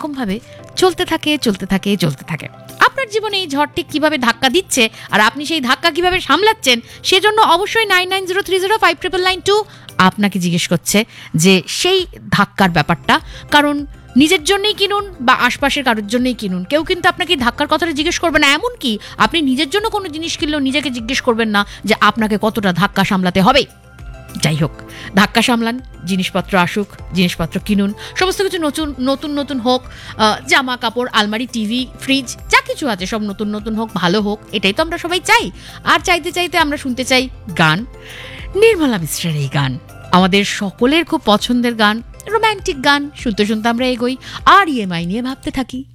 এরকমভাবে চলতে থাকে। আপনার জীবনে এই ঝড়টি কিভাবে ধাক্কা দিচ্ছে আর আপনি সেই ধাক্কা কিভাবে সামলাচ্ছেন, সেজন্য অবশ্যই 9903059992 আপনাকে জিজ্ঞেস করছে যে সেই ধাক্কার ব্যাপারটা। কারণ নিজের জন্যই কিনুন বা আশপাশের কারোর জন্যই কিনুন, কেউ কিন্তু আপনাকে ধাক্কার কথাটা জিজ্ঞেস করবে না। এমনকি আপনি নিজের জন্য কোনো জিনিস কিনলেও নিজেকে জিজ্ঞেস করবেন না যে আপনাকে কতটা ধাক্কা সামলাতে হবে। যাই হোক, ধাক্কা সামলান, জিনিসপত্র আসুক, জিনিসপত্র কিনুন, সমস্ত কিছু নতুন হোক, জামা কাপড়, আলমারি, টিভি, ফ্রিজ, যা কিছু আছে সব নতুন হোক, ভালো হোক, এটাই তো আমরা সবাই চাই। আর চাইতে আমরা শুনতে চাই গান, নির্মলা মিশ্রের এই গান, আমাদের সকলের খুব পছন্দের গান, রোম্যান্টিক গান। শুনতে আমরা এগোই আর ইএমআই নিয়ে ভাবতে থাকি।